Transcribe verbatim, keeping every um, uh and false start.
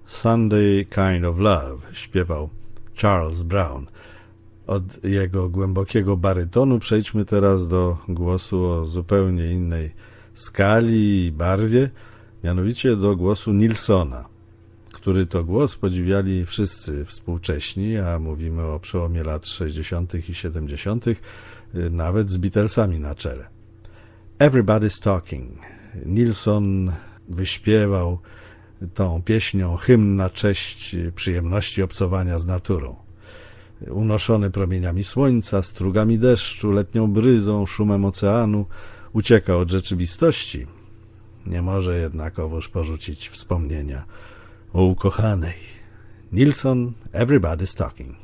Sunday Kind of Love śpiewał Charles Brown. Od jego głębokiego barytonu przejdźmy teraz do głosu o zupełnie innej skali i barwie, mianowicie do głosu Nilssona, który to głos podziwiali wszyscy współcześni, a mówimy o przełomie lat sześćdziesiątych i siedemdziesiątych, nawet z Beatlesami na czele. Everybody's Talking. Nilsson wyśpiewał tą pieśnią hymn na cześć przyjemności obcowania z naturą. Unoszony promieniami słońca, strugami deszczu, letnią bryzą, szumem oceanu, ucieka od rzeczywistości. Nie może jednakowoż porzucić wspomnienia o ukochanej. Nilsson, Everybody's Talking.